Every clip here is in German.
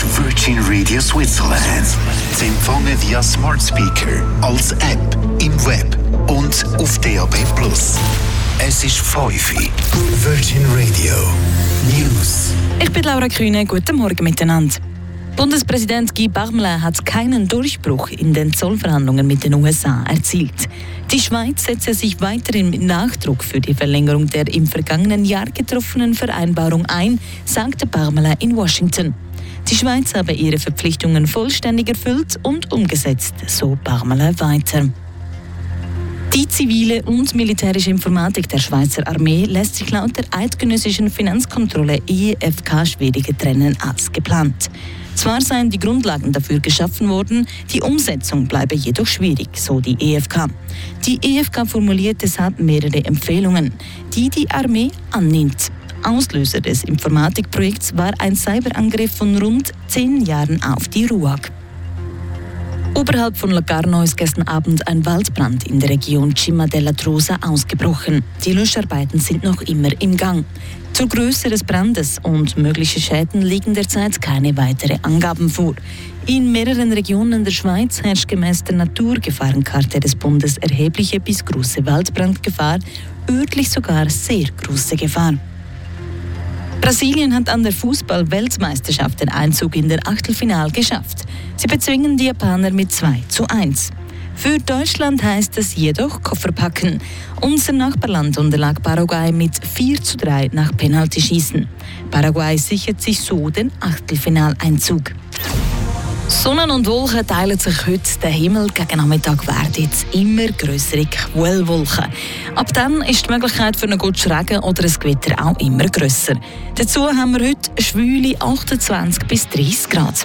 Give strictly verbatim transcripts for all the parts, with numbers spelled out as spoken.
ist Virgin Radio Switzerland. Sie empfangen via Smart Speaker, als App, im Web und auf D A B plus. Es ist fünf Uhr. Virgin Radio News. Ich bin Laura Kühne. Guten Morgen miteinander. Bundespräsident Guy Parmelin hat keinen Durchbruch in den Zollverhandlungen mit den U S A erzielt. Die Schweiz setze sich weiterhin mit Nachdruck für die Verlängerung der im vergangenen Jahr getroffenen Vereinbarung ein, sagte Parmelin in Washington. Die Schweiz habe ihre Verpflichtungen vollständig erfüllt und umgesetzt, so Parmelin weiter. Die zivile und militärische Informatik der Schweizer Armee lässt sich laut der eidgenössischen Finanzkontrolle E F K schwieriger trennen als geplant. Zwar seien die Grundlagen dafür geschaffen worden, die Umsetzung bleibe jedoch schwierig, so die E F K. Die E F K formuliert deshalb mehrere Empfehlungen, die die Armee annimmt. Auslöser des Informatikprojekts war ein Cyberangriff von rund zehn Jahren auf die R U A G. Oberhalb von Locarno ist gestern Abend ein Waldbrand in der Region Cima della Trosa ausgebrochen. Die Löscharbeiten sind noch immer im Gang. Zur Größe des Brandes und mögliche Schäden liegen derzeit keine weiteren Angaben vor. In mehreren Regionen der Schweiz herrscht gemäß der Naturgefahrenkarte des Bundes erhebliche bis große Waldbrandgefahr, örtlich sogar sehr große Gefahr. Brasilien hat an der Fußball-Weltmeisterschaft den Einzug in den Achtelfinal geschafft. Sie bezwingen die Japaner mit zwei zu eins. Für Deutschland heißt es jedoch Koffer packen. Unser Nachbarland unterlag Paraguay mit vier zu drei nach Penaltyschießen. Paraguay sichert sich so den Achtelfinaleinzug. Sonnen und Wolken teilen sich heute. Der Himmel gegen Nachmittag werden jetzt immer grössere Quellwolken. Ab dann ist die Möglichkeit für einen guten Regen oder ein Gewitter auch immer grösser. Dazu haben wir heute schwüle achtundzwanzig bis dreißig Grad.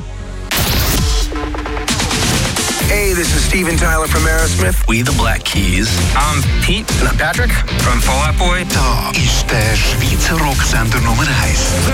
Hey, this is Steven Tyler from Aerosmith. We the Black Keys. I'm Pete. And I'm Patrick from Fall Out Boy. Da ist der Schweizer Rocksender Nummer eins.